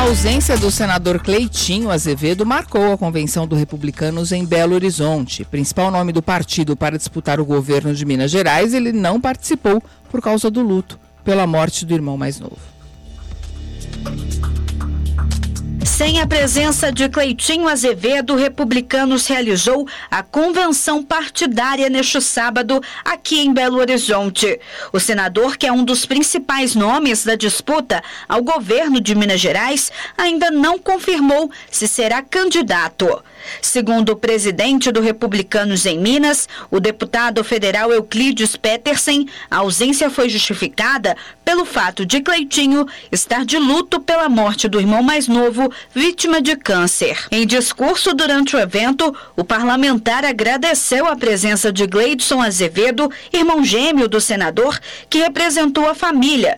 ausência do senador Cleitinho Azevedo marcou a convenção do Republicanos em Belo Horizonte. Principal nome do partido para disputar o governo de Minas Gerais, ele não participou por causa do luto pela morte do irmão mais novo. Sem a presença de Cleitinho Azevedo, o Republicanos realizou a convenção partidária neste sábado aqui em Belo Horizonte. O senador, que é um dos principais nomes da disputa ao governo de Minas Gerais, ainda não confirmou se será candidato. Segundo o presidente do Republicanos em Minas, o deputado federal Euclides Petersen, a ausência foi justificada pelo fato de Cleitinho estar de luto pela morte do irmão mais novo, vítima de câncer. Em discurso durante o evento, o parlamentar agradeceu a presença de Gleidson Azevedo, irmão gêmeo do senador, que representou a família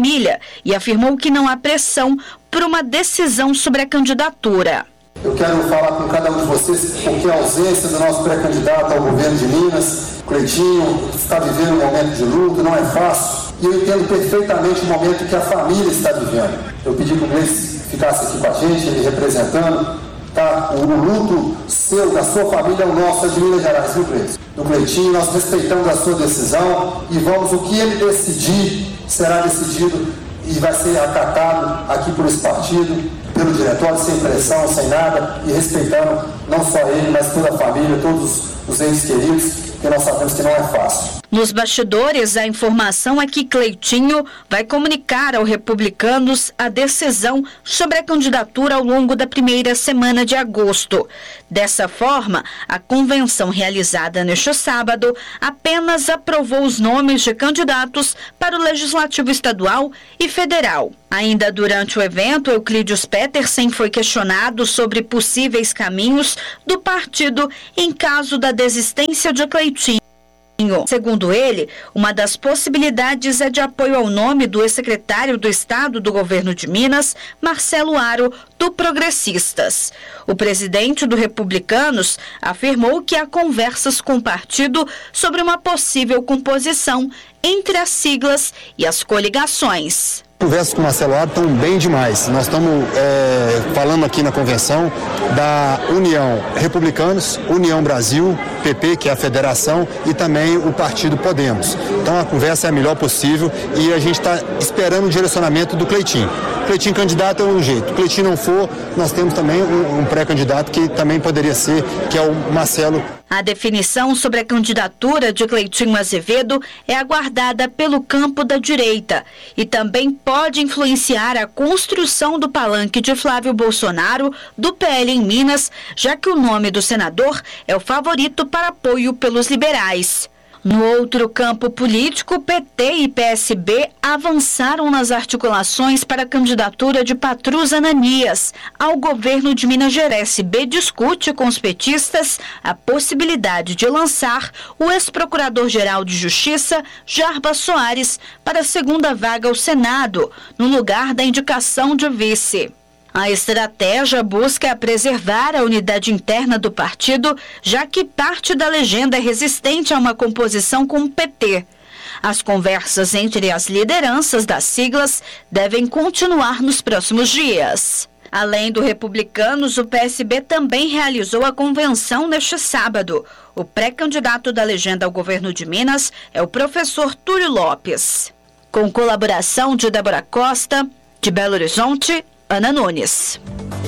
e afirmou que não há pressão por uma decisão sobre a candidatura. Eu quero falar com cada um de vocês porque a ausência do nosso pré-candidato ao governo de Minas, Cleitinho, está vivendo um momento de luto, não é fácil. E eu entendo perfeitamente o momento que a família está vivendo. Eu pedi que o Gleice ficasse aqui com a gente, ele representando. Tá? O luto seu, da sua família, é o nosso, é de Minas Gerais, viu, Gleice? Do Cleitinho, nós respeitamos a sua decisão e o que ele decidir será decidido e vai ser acatado aqui por esse partido, pelo diretório, sem pressão, sem nada, e respeitando não só ele, mas toda a família, todos os entes queridos, que nós sabemos que não é fácil. Nos bastidores, a informação é que Cleitinho vai comunicar ao Republicanos a decisão sobre a candidatura ao longo da primeira semana de agosto. Dessa forma, a convenção realizada neste sábado apenas aprovou os nomes de candidatos para o Legislativo Estadual e Federal. Ainda durante o evento, Euclides Petersen foi questionado sobre possíveis caminhos do partido em caso da desistência de Cleitinho. Segundo ele, uma das possibilidades é de apoio ao nome do ex-secretário do Estado do governo de Minas, Marcelo Aro, do Progressistas. O presidente do Republicanos afirmou que há conversas com o partido sobre uma possível composição entre as siglas e as coligações. Conversas com o Marcelo Aro estão bem demais. Nós estamos falando aqui na convenção da União Republicanos, União Brasil, PP, que é a federação, e também o partido Podemos. Então a conversa é a melhor possível e a gente está esperando o direcionamento do Cleitinho. Cleitinho candidato é um jeito. Cleitinho não for, nós temos também um pré-candidato que também poderia ser, que é o Marcelo. A definição sobre a candidatura de Cleitinho Azevedo é aguardada pelo campo da direita e também pode influenciar a construção do palanque de Flávio Bolsonaro, do PL em Minas, já que o nome do senador é o favorito para apoio pelos liberais. No outro campo político, PT e PSB avançaram nas articulações para a candidatura de Patrus Ananias ao governo de Minas Gerais. PSB discute com os petistas a possibilidade de lançar o ex-procurador-geral de Justiça, Jarbas Soares, para a segunda vaga ao Senado, no lugar da indicação de vice. A estratégia busca preservar a unidade interna do partido, já que parte da legenda é resistente a uma composição com o PT. As conversas entre as lideranças das siglas devem continuar nos próximos dias. Além do Republicanos, o PSB também realizou a convenção neste sábado. O pré-candidato da legenda ao governo de Minas é o professor Túlio Lopes. Com colaboração de Débora Costa, de Belo Horizonte, Ana Nunes.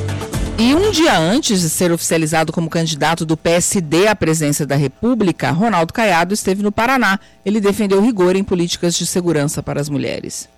E um dia antes de ser oficializado como candidato do PSD à presidência da República, Ronaldo Caiado esteve no Paraná. Ele defendeu rigor em políticas de segurança para as mulheres.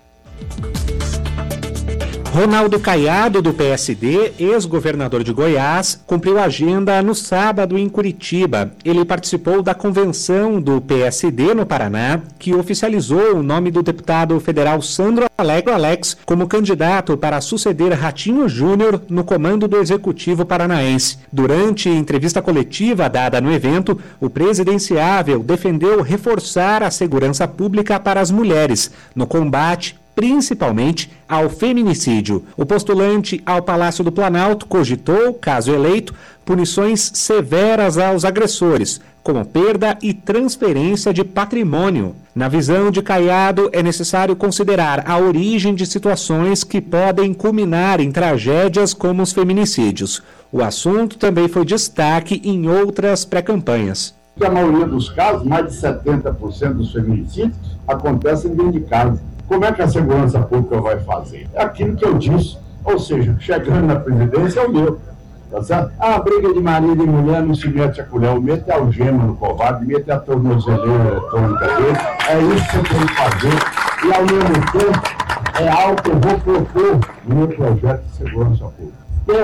Ronaldo Caiado, do PSD, ex-governador de Goiás, cumpriu a agenda no sábado em Curitiba. Ele participou da convenção do PSD no Paraná, que oficializou o nome do deputado federal Sandro Alex como candidato para suceder Ratinho Júnior no comando do Executivo Paranaense. Durante entrevista coletiva dada no evento, o presidenciável defendeu reforçar a segurança pública para as mulheres no combate principalmente ao feminicídio. O postulante ao Palácio do Planalto cogitou, caso eleito, punições severas aos agressores, como perda e transferência de patrimônio. Na visão de Caiado, é necessário considerar a origem de situações que podem culminar em tragédias como os feminicídios. O assunto também foi destaque em outras pré-campanhas. A maioria dos casos, mais de 70% dos feminicídios, acontecem dentro de casa. Como é que a segurança pública vai fazer? É aquilo que eu disse, ou seja, chegando na presidência é o meu. Tá certo? A briga de marido e mulher não se mete a colher, mete a algema no covarde, mete a tornozeleira eletrônica dele. É isso que eu tenho que fazer. E ao mesmo tempo, é algo que eu vou propor no meu projeto de segurança pública.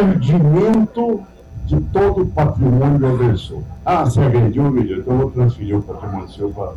Perdimento de todo o patrimônio do agressor. Se agrediu um milhão, então eu vou transferir o patrimônio seu para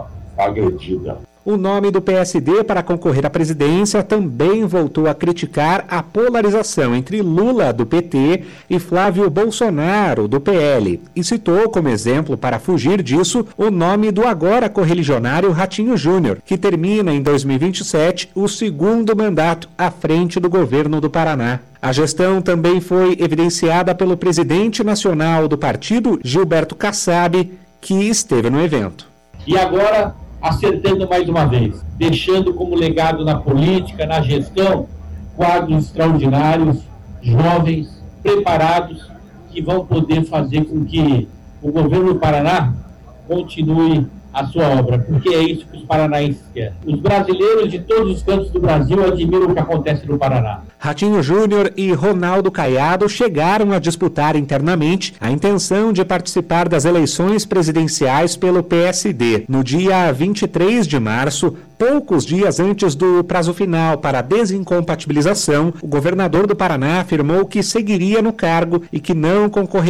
a agredida. O nome do PSD para concorrer à presidência também voltou a criticar a polarização entre Lula, do PT, e Flávio Bolsonaro, do PL, e citou como exemplo, para fugir disso, o nome do agora correligionário Ratinho Júnior, que termina em 2027 o segundo mandato à frente do governo do Paraná. A gestão também foi evidenciada pelo presidente nacional do partido, Gilberto Kassab, que esteve no evento. E agora, acertando mais uma vez, deixando como legado na política, na gestão, quadros extraordinários, jovens, preparados, que vão poder fazer com que o governo do Paraná continue a sua obra, porque é isso que os paranaenses querem. Os brasileiros de todos os cantos do Brasil admiram o que acontece no Paraná. Ratinho Júnior e Ronaldo Caiado chegaram a disputar internamente a intenção de participar das eleições presidenciais pelo PSD. No dia 23 de março, poucos dias antes do prazo final para a desincompatibilização, o governador do Paraná afirmou que seguiria no cargo e que não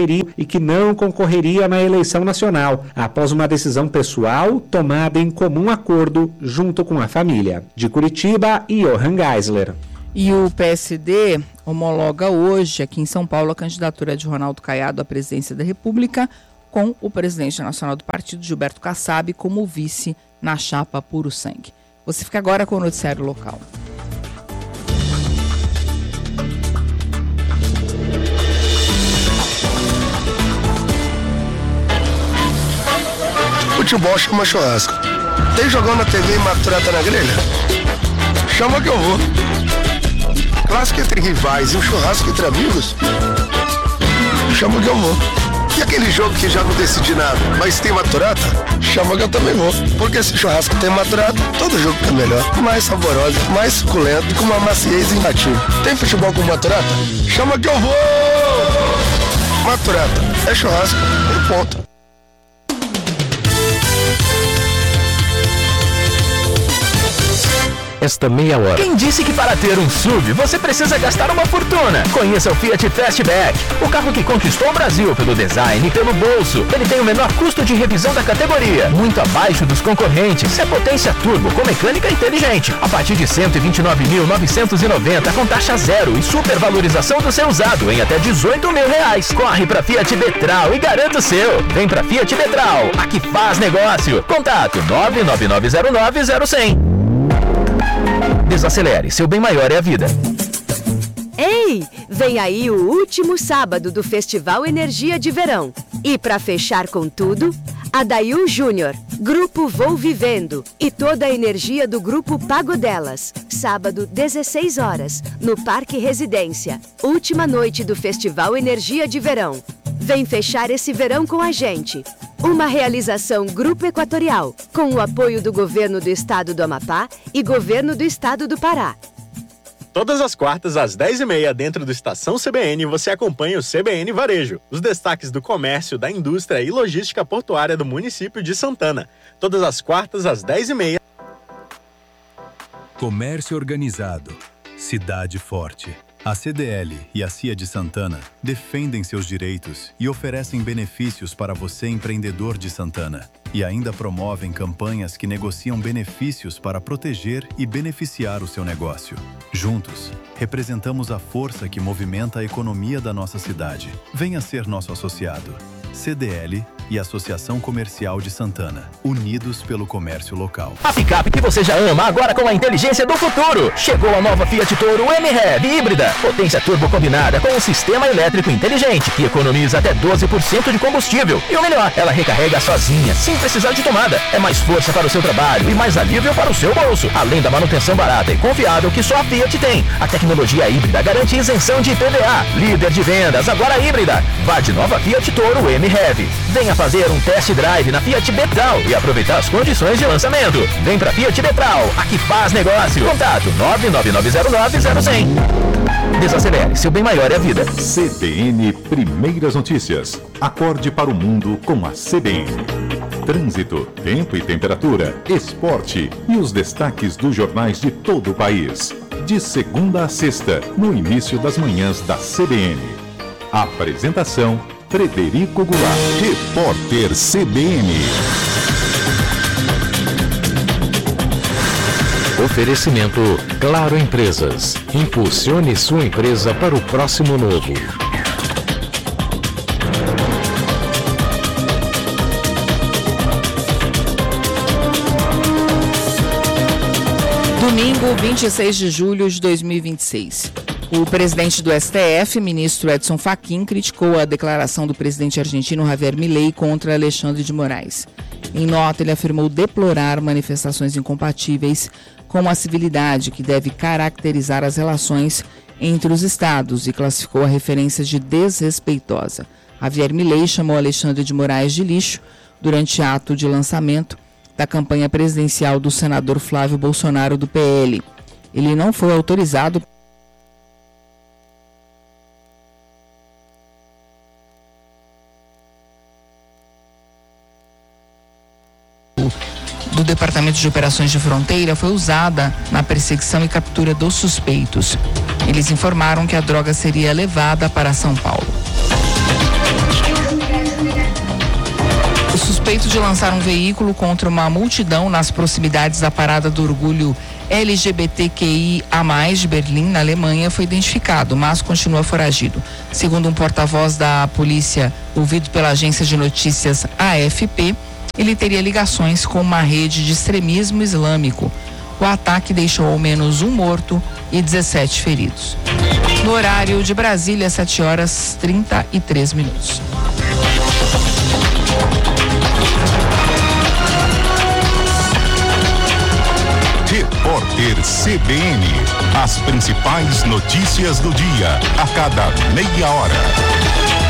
concorreria na eleição nacional, após uma decisão pessoal tomada em comum acordo junto com a família. De Curitiba, Johan Geisler. E o PSD homologa hoje, aqui em São Paulo, a candidatura de Ronaldo Caiado à presidência da República, com o presidente nacional do partido, Gilberto Kassab, como vice na chapa Puro Sangue. Você fica agora com o noticiário local. Futebol chama churrasco. Tem jogão na TV e maturata na grelha? Chama que eu vou. Clássico entre rivais e um churrasco entre amigos? Chama que eu vou. E aquele jogo que já não decidi nada, mas tem maturata? Chama que eu também vou. Porque se churrasco tem maturata, todo jogo fica melhor. Mais saborosa, mais suculento e com uma maciez imbatível. Tem futebol com maturata? Chama que eu vou! Maturata é churrasco e ponto. Esta meia hora. Quem disse que para ter um SUV você precisa gastar uma fortuna? Conheça o Fiat Fastback, o carro que conquistou o Brasil pelo design e pelo bolso. Ele tem o menor custo de revisão da categoria, muito abaixo dos concorrentes. É potência turbo com mecânica inteligente, a partir de R$ 129.990 com taxa zero e supervalorização do seu usado em até R$18 mil. Corre para Fiat Betral e garanta o seu. Vem para Fiat Betral, aqui faz negócio. Contato 999090100. Desacelere, seu bem maior é a vida. Ei, vem aí o último sábado do Festival Energia de Verão. E para fechar com tudo, a Dayu Júnior, Grupo Vou Vivendo e toda a energia do Grupo Pagodelas. Sábado, 16 horas, no Parque Residência. Última noite do Festival Energia de Verão. Vem fechar esse verão com a gente. Uma realização Grupo Equatorial, com o apoio do Governo do Estado do Amapá e Governo do Estado do Pará. Todas as quartas, às 10h30, dentro do Estação CBN, você acompanha o CBN Varejo. Os destaques do comércio, da indústria e logística portuária do município de Santana. Todas as quartas, às 10h30. Comércio organizado. Cidade forte. A CDL e a CIA de Santana defendem seus direitos e oferecem benefícios para você, empreendedor de Santana. E ainda promovem campanhas que negociam benefícios para proteger e beneficiar o seu negócio. Juntos, representamos a força que movimenta a economia da nossa cidade. Venha ser nosso associado. CDL e Associação Comercial de Santana, unidos pelo comércio local. A picape que você já ama, agora com a inteligência do futuro. Chegou a nova Fiat Toro M-Rev híbrida. Potência turbo combinada com um sistema elétrico inteligente que economiza até 12% de combustível. E o melhor, ela recarrega sozinha, sem precisar de tomada. É mais força para o seu trabalho e mais alívio para o seu bolso. Além da manutenção barata e confiável que só a Fiat tem. A tecnologia híbrida garante isenção de IPVA. Líder de vendas, agora híbrida. Vá de nova Fiat Toro M-Rev. Venha fazer um test drive na Fiat Betral e aproveitar as condições de lançamento. Vem pra Fiat Betral, aqui faz negócio. Contato 999090100. Desacelere, seu bem maior é a vida. CBN Primeiras Notícias. Acorde para o mundo com a CBN. Trânsito, tempo e temperatura, esporte e os destaques dos jornais de todo o país. De segunda a sexta, no início das manhãs da CBN. Apresentação: Frederico Goulart, repórter CBN. Oferecimento Claro Empresas. Impulsione sua empresa para o próximo novo. Domingo, 26 de julho de 2026. O presidente do STF, ministro Edson Fachin, criticou a declaração do presidente argentino Javier Milei contra Alexandre de Moraes. Em nota, ele afirmou deplorar manifestações incompatíveis com a civilidade que deve caracterizar as relações entre os estados e classificou a referência de desrespeitosa. Javier Milei chamou Alexandre de Moraes de lixo durante ato de lançamento da campanha presidencial do senador Flávio Bolsonaro do PL. Ele não foi autorizado do Departamento de Operações de Fronteira foi usada na perseguição e captura dos suspeitos. Eles informaram que a droga seria levada para São Paulo. O suspeito de lançar um veículo contra uma multidão nas proximidades da Parada do Orgulho LGBTQIA+, de Berlim, na Alemanha, foi identificado, mas continua foragido. Segundo um porta-voz da polícia, ouvido pela agência de notícias AFP, ele teria ligações com uma rede de extremismo islâmico. O ataque deixou ao menos um morto e 17 feridos. No horário de Brasília, 7h33. Repórter CBN. As principais notícias do dia, a cada meia hora.